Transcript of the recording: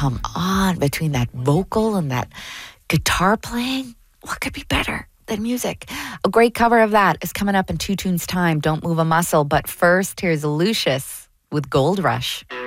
come on, between that vocal and that guitar playing, what could be better than music? A great cover of that is coming up in 2 tunes time. Don't move a muscle. But first, here's Lucius with Gold Rush.